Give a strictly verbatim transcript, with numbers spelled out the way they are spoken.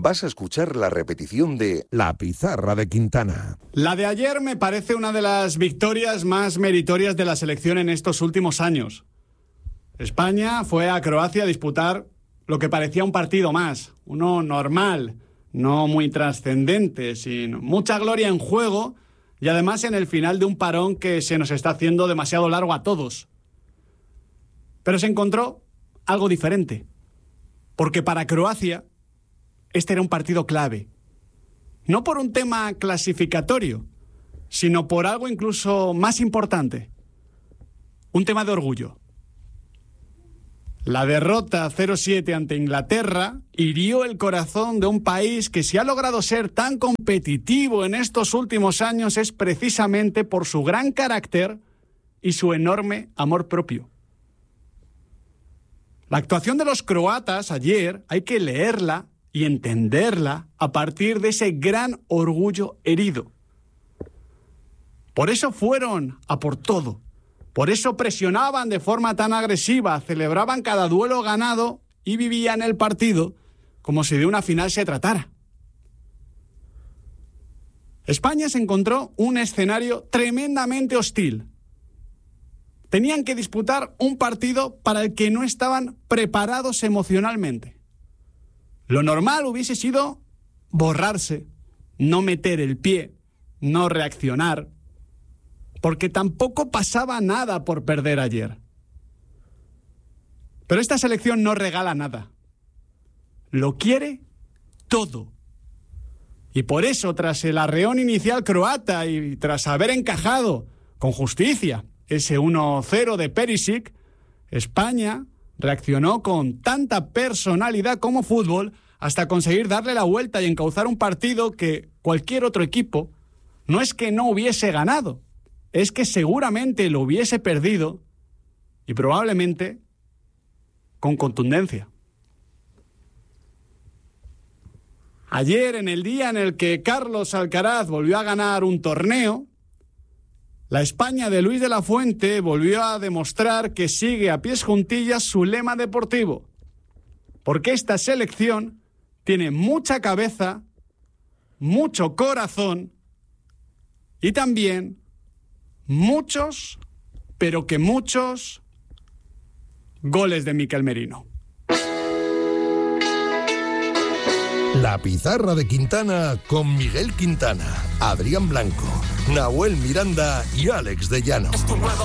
vas a escuchar la repetición de La Pizarra de Quintana. La de ayer me parece una de las victorias más meritorias de la selección en estos últimos años. España fue a Croacia a disputar lo que parecía un partido más, uno normal, no muy trascendente, sin mucha gloria en juego y además en el final de un parón que se nos está haciendo demasiado largo a todos. Pero se encontró algo diferente, porque para Croacia este era un partido clave. No por un tema clasificatorio, sino por algo incluso más importante. Un tema de orgullo. La derrota cero siete ante Inglaterra hirió el corazón de un país que si ha logrado ser tan competitivo en estos últimos años es precisamente por su gran carácter y su enorme amor propio. La actuación de los croatas ayer hay que leerla y entenderla a partir de ese gran orgullo herido. Por eso fueron a por todo. Por eso presionaban de forma tan agresiva, celebraban cada duelo ganado y vivían el partido como si de una final se tratara. España se encontró un escenario tremendamente hostil. Tenían que disputar un partido para el que no estaban preparados emocionalmente. Lo normal hubiese sido borrarse, no meter el pie, no reaccionar, porque tampoco pasaba nada por perder ayer. Pero esta selección no regala nada. Lo quiere todo. Y por eso, tras el arreón inicial croata y tras haber encajado con justicia ese uno cero de Perisic, España reaccionó con tanta personalidad como fútbol hasta conseguir darle la vuelta y encauzar un partido que cualquier otro equipo no es que no hubiese ganado, es que seguramente lo hubiese perdido y probablemente con contundencia. Ayer, en el día en el que Carlos Alcaraz volvió a ganar un torneo, la España de Luis de la Fuente volvió a demostrar que sigue a pies juntillas su lema deportivo, porque esta selección tiene mucha cabeza, mucho corazón y también muchos, pero que muchos, goles de Mikel Merino. La Pizarra de Quintana con Miguel Quintana, Adrián Blanco, Nahuel Miranda y Alex de Llano.